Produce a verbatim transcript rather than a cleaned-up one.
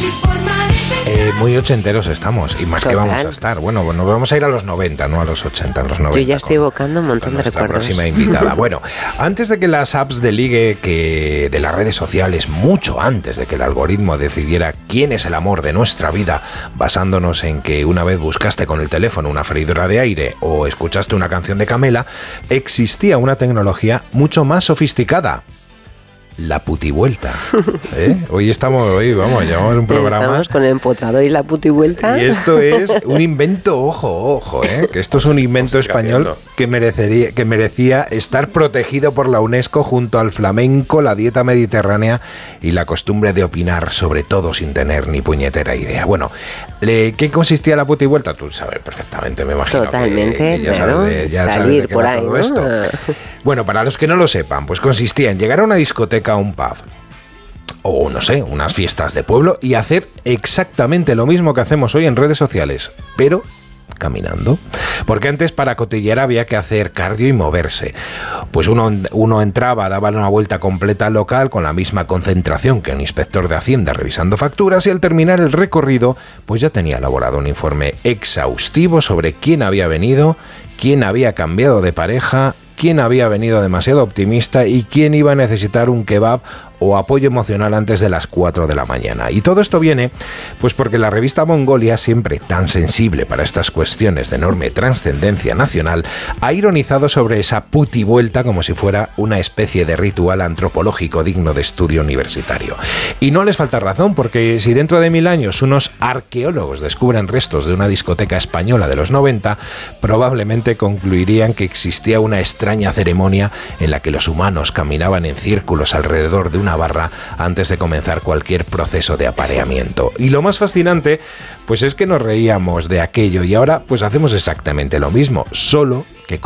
Eh, muy ochenteros estamos, y más Total. que vamos a estar. Bueno, nos vamos a ir a los noventa, no a los ochenta, a los noventa. Yo ya estoy evocando un montón de Nuestra recuerdos. próxima invitada. Bueno, antes de que las apps de ligue que de las redes sociales, mucho antes de que el algoritmo decidiera quién es el amor de nuestra vida, basándonos en que una vez buscaste con el teléfono una freidora de aire o escuchaste una canción de Camela, existía una tecnología mucho más sofisticada. La putivuelta. ¿Eh? Hoy estamos, hoy vamos, llevamos un programa. Estamos con el empotrador y la putivuelta. Y esto es un invento, ojo, ojo, ¿eh? Que esto es un invento español que merecería, que merecía estar protegido por la UNESCO junto al flamenco, la dieta mediterránea y la costumbre de opinar sobre todo sin tener ni puñetera idea. Bueno, ¿qué consistía la putivuelta? Tú sabes perfectamente, me imagino. Totalmente, que, que ya claro, sabes de, ya salir sabes de qué por va ahí, todo ¿no? esto. Bueno, para los que no lo sepan, pues consistía en llegar a una discoteca, a un pub, o no sé, unas fiestas de pueblo y hacer exactamente lo mismo que hacemos hoy en redes sociales, pero caminando. Porque antes para cotillear había que hacer cardio y moverse. Pues uno, uno entraba, daba una vuelta completa al local con la misma concentración que un inspector de Hacienda revisando facturas, y al terminar el recorrido pues ya tenía elaborado un informe exhaustivo sobre quién había venido, quién había cambiado de pareja, quién había venido demasiado optimista y quién iba a necesitar un kebab o apoyo emocional antes de las cuatro de la mañana. Y todo esto viene pues porque la revista Mongolia, siempre tan sensible para estas cuestiones de enorme trascendencia nacional, ha ironizado sobre esa putivuelta como si fuera una especie de ritual antropológico digno de estudio universitario. Y no les falta razón, porque si dentro de mil años unos arqueólogos descubren restos de una discoteca española de los noventa, probablemente concluirían que existía una extraña ceremonia en la que los humanos caminaban en círculos alrededor de una barra antes de comenzar cualquier proceso de apareamiento. Y lo más fascinante pues es que nos reíamos de aquello y ahora pues hacemos exactamente lo mismo, solo